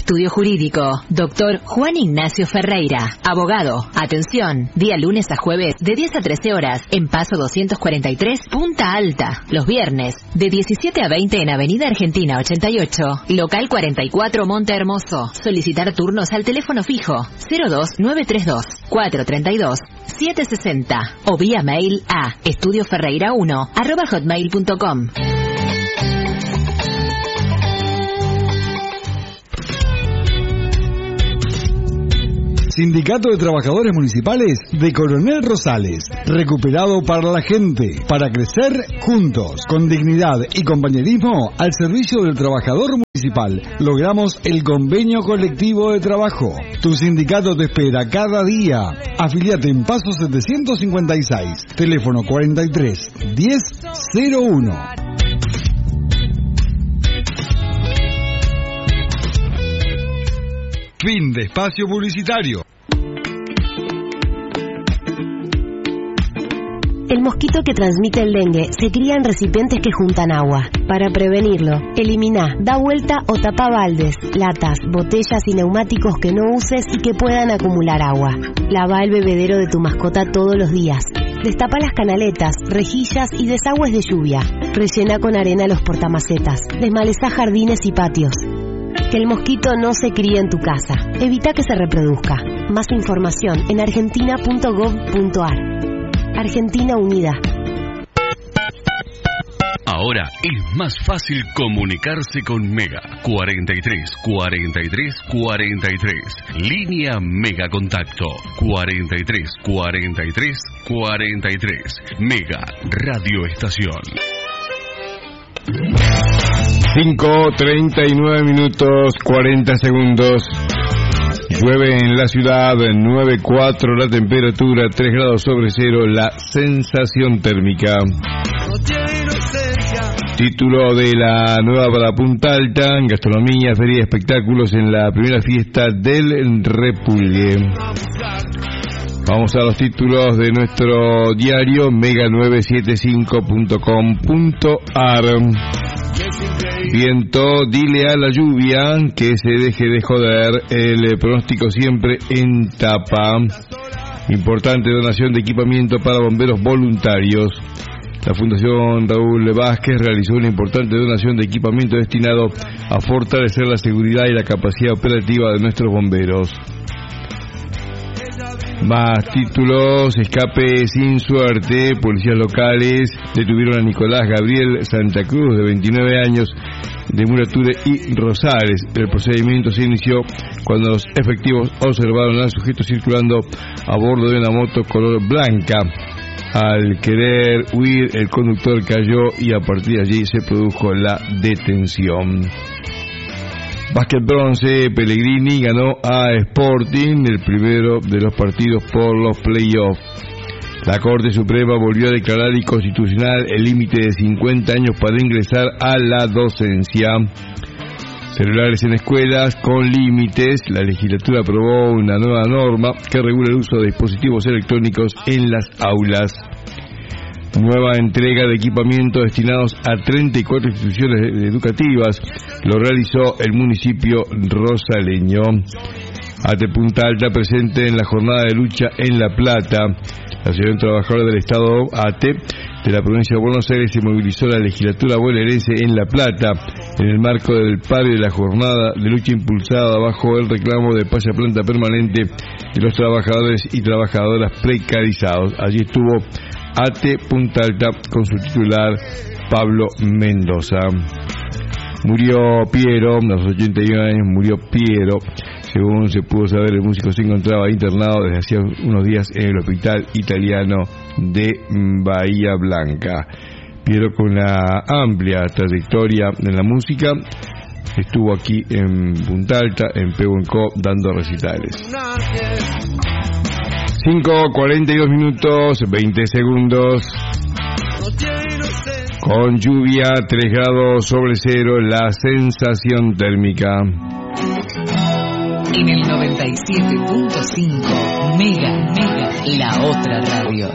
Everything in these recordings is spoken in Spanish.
Estudio Jurídico, Dr. Juan Ignacio Ferreira, abogado. Atención, día lunes a jueves de 10 a 13 horas en Paso 243, Punta Alta. Los viernes de 17 a 20 en Avenida Argentina 88, local 44 Monte Hermoso. Solicitar turnos al teléfono fijo 02932 432 760 o vía mail a estudioferreira1@hotmail.com. Sindicato de Trabajadores Municipales de Coronel Rosales, recuperado para la gente, para crecer juntos, con dignidad y compañerismo al servicio del trabajador municipal. Logramos el convenio colectivo de trabajo. Tu sindicato te espera cada día. Afiliate en Paso 756, teléfono 43 10 01. Fin de espacio publicitario. El mosquito que transmite el dengue se cría en recipientes que juntan agua. Para prevenirlo, elimina, da vuelta o tapa baldes, latas, botellas y neumáticos que no uses y que puedan acumular agua. Lava el bebedero de tu mascota todos los días. Destapa las canaletas, rejillas y desagües de lluvia. Rellena con arena los portamacetas. Desmaleza jardines y patios. Que el mosquito no se críe en tu casa. Evita que se reproduzca. Más información en argentina.gov.ar. Argentina Unida. Ahora es más fácil comunicarse con Mega. 43 43 43. Línea Mega Contacto. 43 43 43. Mega Radio Estación. 5:39 minutos 40 segundos. Llueve en la ciudad, 9.4 la temperatura, 3 grados sobre cero la sensación térmica. Título de la nueva para Punta Alta, en gastronomía, feria y espectáculos en la primera fiesta del Repulgue. Vamos a los títulos de nuestro diario mega975.com.ar. Viento, dile a la lluvia que se deje de joder, el pronóstico siempre en tapa. Importante donación de equipamiento para bomberos voluntarios. La Fundación Raúl Vázquez realizó una importante donación de equipamiento destinado a fortalecer la seguridad y la capacidad operativa de nuestros bomberos. Más títulos, escape sin suerte, policías locales detuvieron a Nicolás Gabriel Santa Cruz, de 29 años, de Murature y Rosales. El procedimiento se inició cuando los efectivos observaron al sujeto circulando a bordo de una moto color blanca. Al querer huir, el conductor cayó y a partir de allí se produjo la detención. Básquet bronce, Pellegrini ganó a Sporting el primero de los partidos por los playoffs. La Corte Suprema volvió a declarar inconstitucional el límite de 50 años para ingresar a la docencia. Celulares en escuelas con límites. La legislatura aprobó una nueva norma que regula el uso de dispositivos electrónicos en las aulas. Nueva entrega de equipamiento destinados a 34 instituciones educativas. Lo realizó el municipio rosaleño. ATE Punta Alta presente en la jornada de lucha en La Plata. La Asociación Trabajadora del Estado ATE de la provincia de Buenos Aires se movilizó la legislatura bonaerense en La Plata en el marco del paro de la jornada de lucha impulsada bajo el reclamo de pase a planta permanente de los trabajadores y trabajadoras precarizados. Allí estuvo ATE Punta Alta con su titular Pablo Mendoza. Murió Piero, a los 81 años murió Piero. Según se pudo saber, el músico se encontraba internado desde hacía unos días en el hospital italiano de Bahía Blanca. Piero, con una amplia trayectoria en la música, estuvo aquí en Punta Alta, en Pehuenco, dando recitales. 5:42 minutos 20 segundos. Con lluvia, 3 grados sobre cero la sensación térmica. En el 97.5 Mega, la otra radio.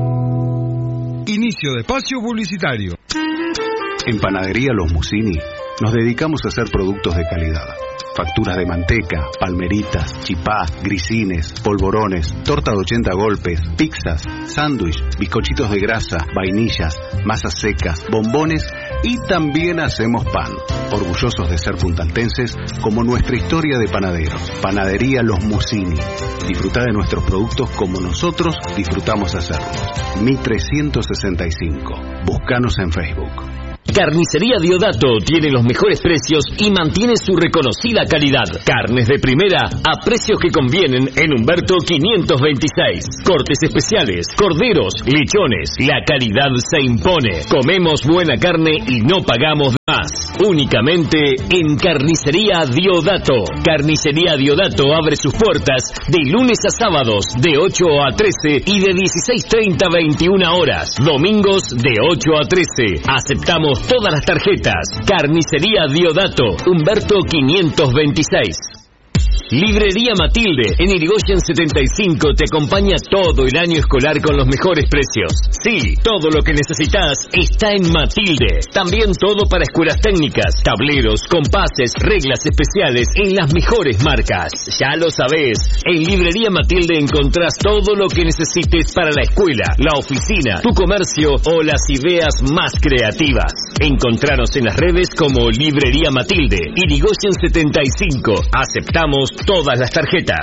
Inicio de espacio publicitario. En Panadería Los Musini Nos dedicamos a hacer productos de calidad. Facturas de manteca, palmeritas, chipá, grisines, polvorones, torta de 80 golpes, pizzas, sándwich, bizcochitos de grasa, vainillas, masas secas, bombones y también hacemos pan. Orgullosos de ser puntaltenses como nuestra historia de panaderos. Panadería Los Musini. Disfruta de nuestros productos como nosotros disfrutamos hacerlos. Mi 365. Búscanos en Facebook. Carnicería Diodato tiene los mejores precios y mantiene su reconocida calidad. Carnes de primera a precios que convienen en Humberto 526. Cortes especiales, corderos, lechones. La calidad se impone. Comemos buena carne y no pagamos más. Únicamente en Carnicería Diodato. Carnicería Diodato abre sus puertas de lunes a sábados de 8 a 13 y de 16:30 a 21 horas. Domingos de 8 a 13. Aceptamos todas las tarjetas. Carnicería Diodato, Humberto 526. Librería Matilde, en Irigoyen 75, te acompaña todo el año escolar con los mejores precios. Sí, todo lo que necesitas está en Matilde. También todo para escuelas técnicas, tableros, compases, reglas especiales en las mejores marcas. Ya lo sabés, en Librería Matilde encontrás todo lo que necesites para la escuela, la oficina, tu comercio o las ideas más creativas. Encontranos en las redes como Librería Matilde, Irigoyen 75. Aceptamos todas las tarjetas.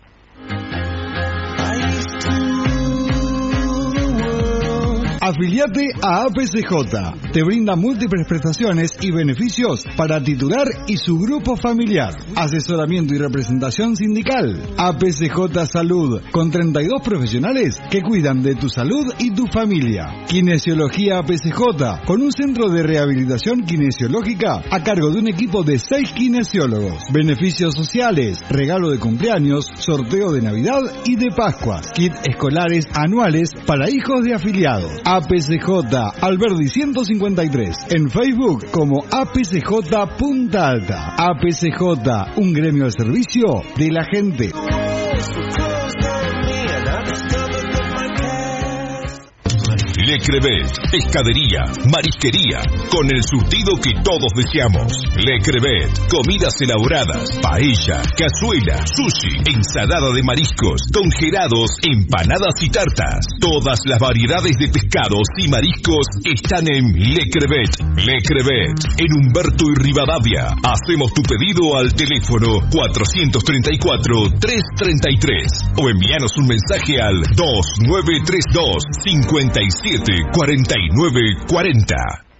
Afiliate a APCJ. Te brinda múltiples prestaciones y beneficios para titular y su grupo familiar. Asesoramiento y representación sindical. APCJ Salud, con 32 profesionales que cuidan de tu salud y tu familia. Kinesiología APCJ, con un centro de rehabilitación kinesiológica a cargo de un equipo de 6 kinesiólogos. Beneficios sociales, regalo de cumpleaños, sorteo de Navidad y de Pascuas. Kit escolares anuales para hijos de afiliados. APCJ Alberdi 153, en Facebook como APCJ Punta Alta. APCJ, un gremio al servicio de la gente. Le Crevet, pescadería, marisquería, con el surtido que todos deseamos. Le Crevet, comidas elaboradas, paella, cazuela, sushi, ensalada de mariscos, congelados, empanadas y tartas. Todas las variedades de pescados y mariscos están en Le Crevet. Le Crevet, en Humberto y Rivadavia. Hacemos tu pedido al teléfono 434-333 o envíanos un mensaje al 2932 57 4940.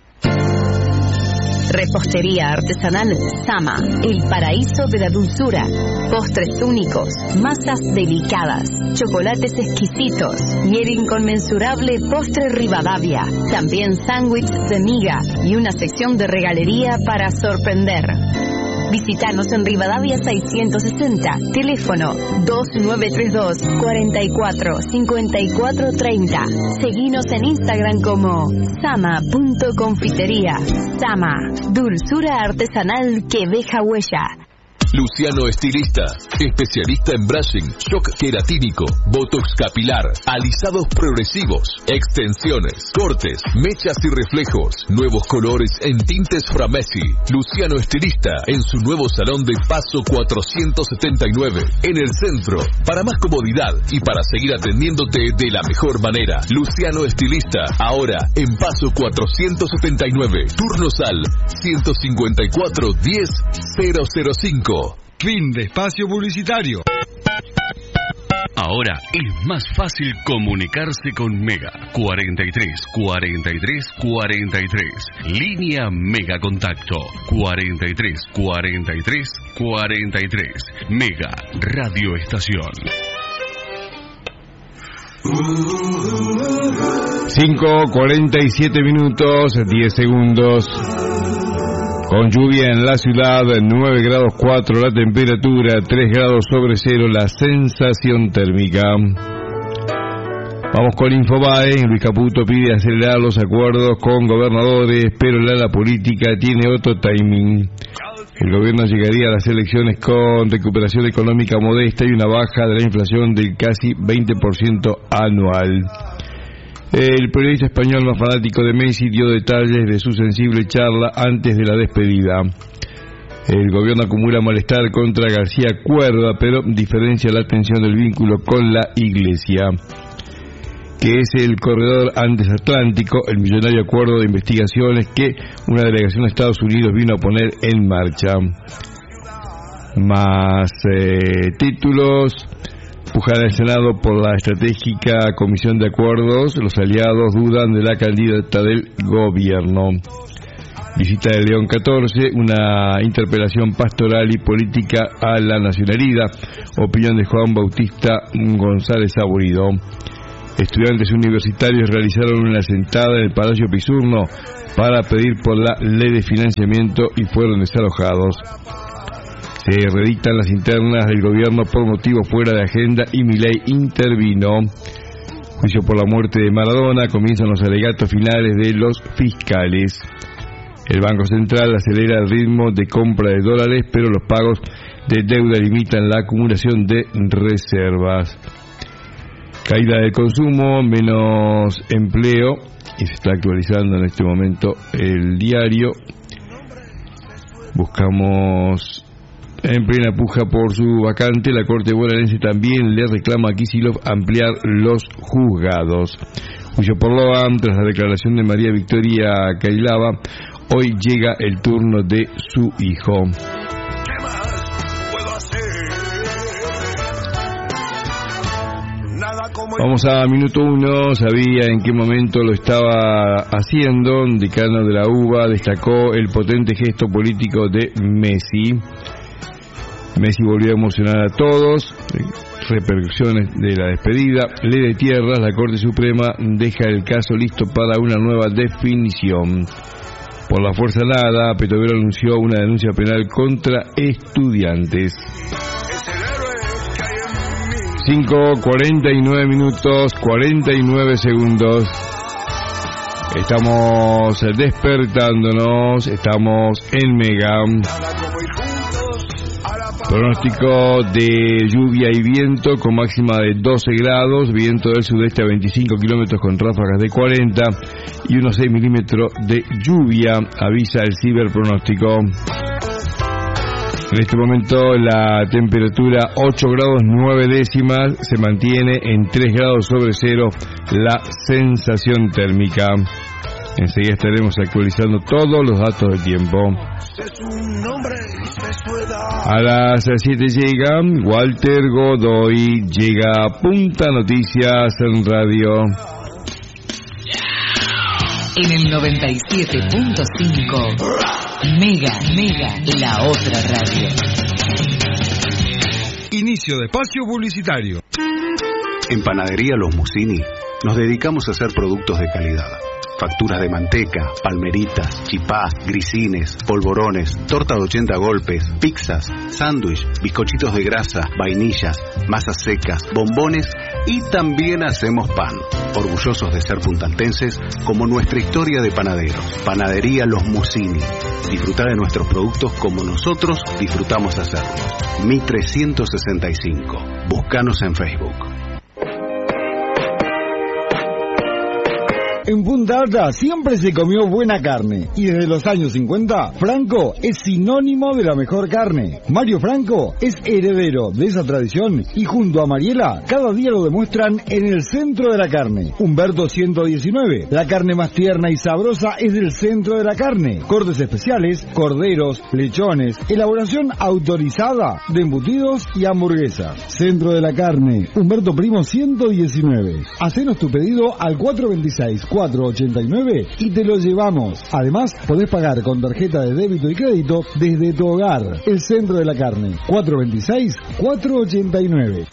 Repostería artesanal Sama, el paraíso de la dulzura. Postres únicos, masas delicadas, chocolates exquisitos y el inconmensurable postre Rivadavia. También sándwiches de miga y una sección de regalería para sorprender. Visítanos en Rivadavia 660, teléfono 2932 44 54 30. Seguinos en Instagram como sama.confitería. Sama, dulzura artesanal que deja huella. Luciano Estilista, especialista en brushing, shock queratínico, botox capilar, alisados progresivos, extensiones, cortes, mechas y reflejos, nuevos colores en tintes Framesi. Luciano Estilista, en su nuevo salón de Paso 479, en el centro. Para más comodidad y para seguir atendiéndote de la mejor manera. Luciano Estilista, ahora en Paso 479, turnos al 154 10 005. Fin de espacio publicitario. Ahora es más fácil comunicarse con Mega. 43 43 43. Línea Mega Contacto. 43 43 43. Mega Radio Estación. 5:47 minutos, 10 segundos. Con lluvia en la ciudad, 9 grados 4 la temperatura, 3 grados sobre cero la sensación térmica. Vamos con Infobae. Luis Caputo pide acelerar los acuerdos con gobernadores, pero la política tiene otro timing. El gobierno llegaría a las elecciones con recuperación económica modesta y una baja de la inflación del casi 20% anual. El periodista español más fanático de Messi dio detalles de su sensible charla antes de la despedida. El gobierno acumula malestar contra García Cuerda, pero diferencia la atención del vínculo con la Iglesia, que es el corredor Andes Atlántico, el millonario acuerdo de investigaciones que una delegación de Estados Unidos vino a poner en marcha. Más títulos. Pujan el Senado por la estratégica comisión de acuerdos. Los aliados dudan de la candidata del gobierno. Visita de León 14, una interpelación pastoral y política a la nacionalidad. Opinión de Juan Bautista González Aburrido. Estudiantes universitarios realizaron una sentada en el Palacio Pisurno para pedir por la ley de financiamiento y fueron desalojados. Se redictan las internas del gobierno por motivos fuera de agenda y Milei intervino. Juicio por la muerte de Maradona, comienzan los alegatos finales de los fiscales. El Banco Central acelera el ritmo de compra de dólares, pero los pagos de deuda limitan la acumulación de reservas. Caída del consumo, menos empleo, y se está actualizando en este momento el diario. Buscamos en plena puja por su vacante. La Corte bonaerense también le reclama a Kicillof ampliar los juzgados. Juicio por Loan, tras la declaración de María Victoria Cailaba, hoy llega el turno de su hijo. Vamos a minuto 1, sabía en qué momento lo estaba haciendo. Decano de la UBA destacó el potente gesto político de Messi. Messi volvió a emocionar a todos. Repercusiones de la despedida. Ley de tierras, la Corte Suprema deja el caso listo para una nueva definición. Por la fuerza nada, Petovero anunció una denuncia penal contra estudiantes. 5:49 minutos, 49 segundos. Estamos despertándonos, estamos en Mega. Pronóstico de lluvia y viento con máxima de 12 grados, viento del sudeste a 25 kilómetros con ráfagas de 40 y unos 6 milímetros de lluvia, avisa el ciberpronóstico. En este momento la temperatura 8 grados 9 décimas, se mantiene en 3 grados sobre cero la sensación térmica. Enseguida estaremos actualizando todos los datos del tiempo. A las 7 llega Walter Godoy, llega Punta Noticias en radio. En el 97.5, Mega, la otra radio. Inicio de espacio publicitario. En Panadería Los Musini nos dedicamos a hacer productos de calidad. Facturas de manteca, palmeritas, chipá, grisines, polvorones, torta de 80 golpes, pizzas, sándwich, bizcochitos de grasa, vainillas, masas secas, bombones y también hacemos pan. Orgullosos de ser puntaltenses como nuestra historia de panaderos. Panadería Los Musini. Disfrutar de nuestros productos como nosotros disfrutamos hacerlos. Mi 365. Búscanos en Facebook. En Punta Alta siempre se comió buena carne y desde los años 50 Franco es sinónimo de la mejor carne. Mario Franco es heredero de esa tradición y junto a Mariela cada día lo demuestran en el centro de la carne. Humberto 119, la carne más tierna y sabrosa es del centro de la carne. Cortes especiales, corderos, lechones, elaboración autorizada de embutidos y hamburguesas. Centro de la carne, Humberto Primo 119. Hacenos tu pedido al 426-489 y te lo llevamos. Además, podés pagar con tarjeta de débito y crédito desde tu hogar. El Centro de la Carne, 426-489.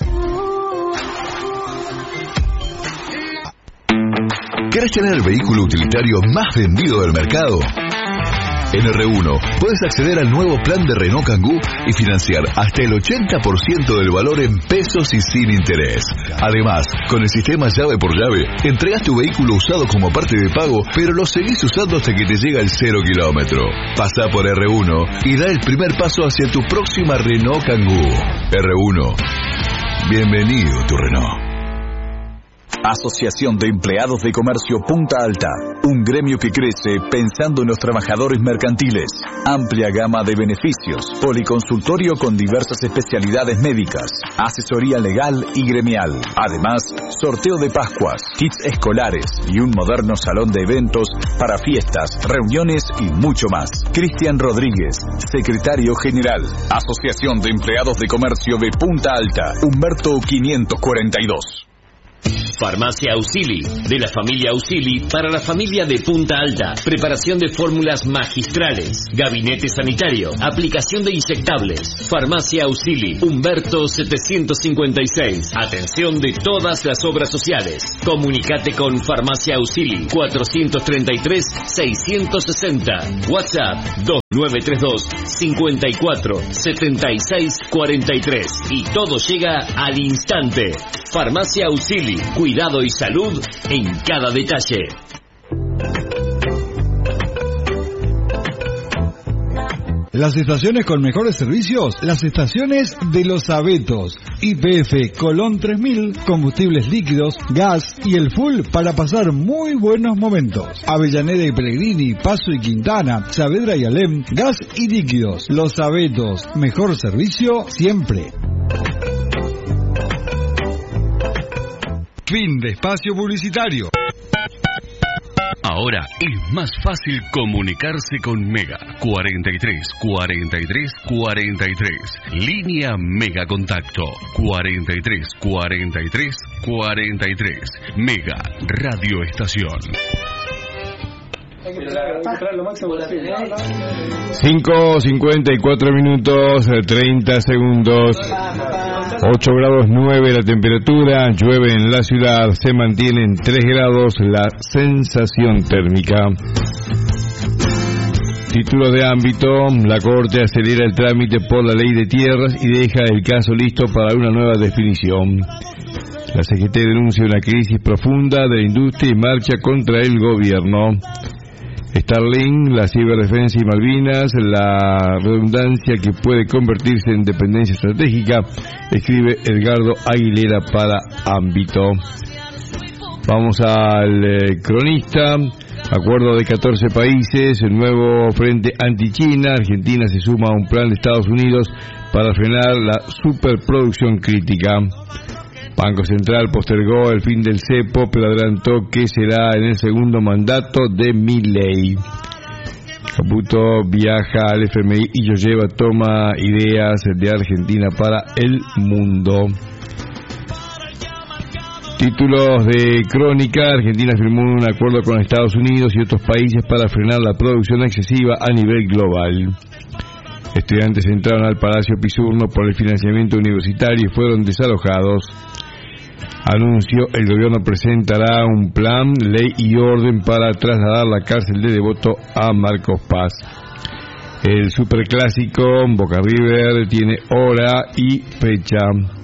¿Querés tener el vehículo utilitario más vendido del mercado? En R1 puedes acceder al nuevo plan de Renault Kangoo y financiar hasta el 80% del valor en pesos y sin interés. Además, con el sistema llave por llave, entregas tu vehículo usado como parte de pago, pero lo seguís usando hasta que te llega el 0 kilómetro. Pasá por R1 y da el primer paso hacia tu próxima Renault Kangoo. R1. Bienvenido tu Renault. Asociación de Empleados de Comercio Punta Alta, un gremio que crece pensando en los trabajadores mercantiles. Amplia gama de beneficios, policonsultorio con diversas especialidades médicas, asesoría legal y gremial. Además, sorteo de Pascuas, kits escolares y un moderno salón de eventos para fiestas, reuniones y mucho más. Cristian Rodríguez, secretario general, Asociación de Empleados de Comercio de Punta Alta, Humberto 542. Farmacia Ausili, de la familia Ausili para la familia de Punta Alta. Preparación de fórmulas magistrales, gabinete sanitario, aplicación de inyectables. Farmacia Ausili, Humberto 756. Atención de todas las obras sociales. Comunicate con Farmacia Ausili 433-660. WhatsApp 2932 54 76 43. Y todo llega al instante. Farmacia Ausili, cuidado y salud en cada detalle. Las estaciones con mejores servicios, las estaciones de Los Abetos. YPF Colón 3000, combustibles líquidos, gas y el full para pasar muy buenos momentos. Avellaneda y Pellegrini, Paso y Quintana, Saavedra y Alem, gas y líquidos. Los Abetos, mejor servicio siempre. Fin de espacio publicitario. Ahora es más fácil comunicarse con Mega. 43 43 43. Línea Mega Contacto. 43 43 43. Mega Radio Estación. 5:54 minutos, 30 segundos. 8 grados 9 la temperatura, llueve en la ciudad, se mantiene en 3 grados la sensación térmica. Título de ámbito: la Corte acelera el trámite por la ley de tierras y deja el caso listo para una nueva definición. La CGT denuncia una crisis profunda de la industria y marcha contra el gobierno. Starlink, la ciberdefensa y Malvinas, la redundancia que puede convertirse en dependencia estratégica, escribe Edgardo Aguilera para Ámbito. Vamos al cronista. Acuerdo de 14 países, el nuevo frente anti-China. Argentina se suma a un plan de Estados Unidos para frenar la superproducción crítica. Banco Central postergó el fin del cepo, pero adelantó que será en el segundo mandato de Milei. Caputo viaja al FMI y Yoyeva toma ideas de Argentina para el mundo. Títulos de crónica: Argentina firmó un acuerdo con Estados Unidos y otros países para frenar la producción excesiva a nivel global. Estudiantes entraron al Palacio Pisurno por el financiamiento universitario y fueron desalojados. Anuncio: el gobierno presentará un plan, ley y orden para trasladar la cárcel de Devoto a Marcos Paz. El superclásico Boca River tiene hora y fecha.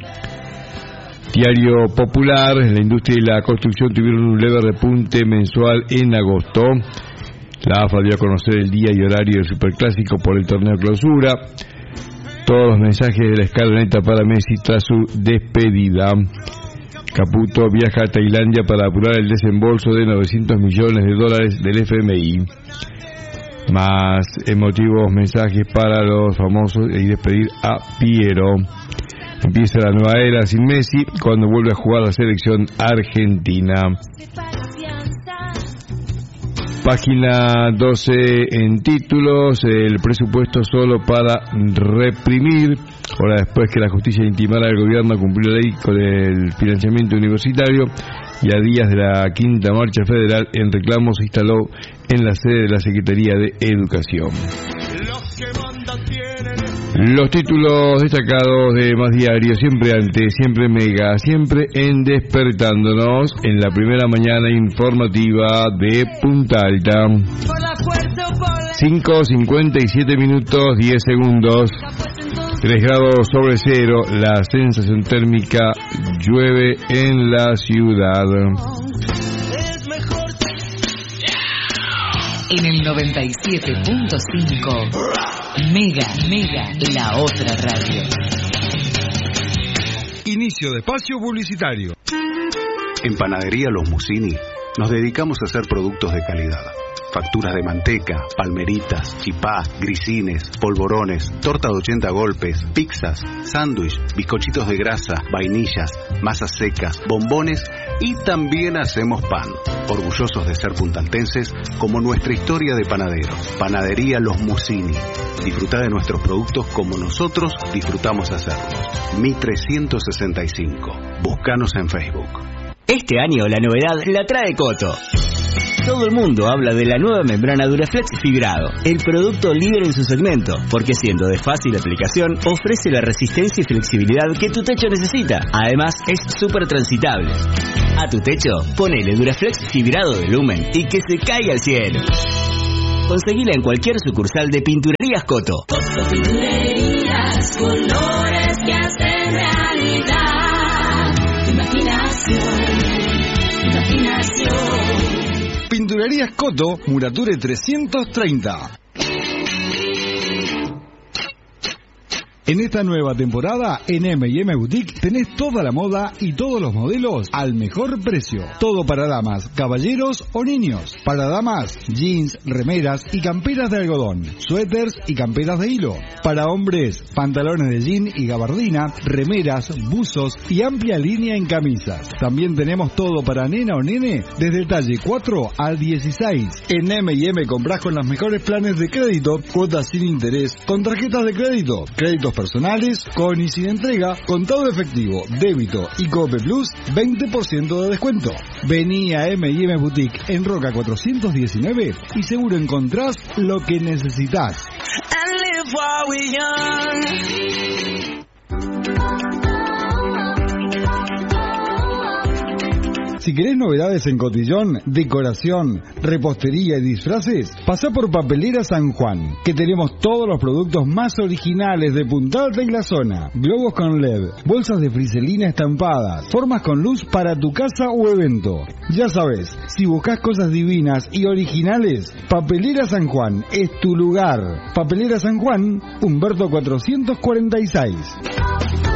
Diario Popular: la industria y la construcción tuvieron un leve repunte mensual en agosto. La AFA dio a conocer el día y horario del superclásico por el torneo clausura. Todos los mensajes de la escaloneta para Messi tras su despedida. Caputo viaja a Tailandia para apurar el desembolso de $900 millones del FMI. Más emotivos mensajes para los famosos y despedir a Piero. Empieza la nueva era sin Messi cuando vuelve a jugar la selección argentina. Página 12 en títulos: el presupuesto solo para reprimir. Ahora, después que la justicia intimara al gobierno a cumplir la ley con el financiamiento universitario y a días de la quinta marcha federal en reclamo, se instaló en la sede de la Secretaría de Educación. Los títulos destacados de Más Diario: siempre antes, siempre Mega, siempre en Despertándonos, en la primera mañana informativa de Punta Alta. 5:57 minutos, 10 segundos. 3 grados sobre cero, la sensación térmica, llueve en la ciudad. En el 97.5, Mega, la otra radio. Inicio de espacio publicitario. En Panadería Los Musini nos dedicamos a hacer productos de calidad. Facturas de manteca, palmeritas, chipá, grisines, polvorones, torta de 80 golpes, pizzas, sándwich, bizcochitos de grasa, vainillas, masas secas, bombones y también hacemos pan. Orgullosos de ser puntaltenses como nuestra historia de panaderos. Panadería Los Musini. Disfruta de nuestros productos como nosotros disfrutamos hacerlos. Mi 365. Búscanos en Facebook. Este año la novedad la trae Coto. Todo el mundo habla de la nueva membrana Duraflex Fibrado, el producto líder en su segmento, porque siendo de fácil aplicación, ofrece la resistencia y flexibilidad que tu techo necesita. Además, es súper transitable. A tu techo, ponele Duraflex Fibrado de Lumen y que se caiga al cielo. Conseguila en cualquier sucursal de Pinturerías Coto. Coto Pinturerías, colores que hacen realidad. Imaginación. Pinturerías Coto, Murature 330. En esta nueva temporada, en M&M Boutique, tenés toda la moda y todos los modelos al mejor precio. Todo para damas, caballeros o niños. Para damas, jeans, remeras y camperas de algodón, suéteres y camperas de hilo. Para hombres, pantalones de jean y gabardina, remeras, buzos y amplia línea en camisas. También tenemos todo para nena o nene, desde el talle 4 al 16. En M&M comprás con los mejores planes de crédito, cuotas sin interés, con tarjetas de crédito, créditos personales, con y sin entrega, contado efectivo, débito y Cope Plus, 20% de descuento. Vení a M&M Boutique en Roca 419 y seguro encontrás lo que necesitas. Si querés novedades en cotillón, decoración, repostería y disfraces, pasá por Papelera San Juan, que tenemos todos los productos más originales de Punta Alta en la zona. Globos con LED, bolsas de friselina estampadas, formas con luz para tu casa o evento. Ya sabes, si buscas cosas divinas y originales, Papelera San Juan es tu lugar. Papelera San Juan, Humberto 446.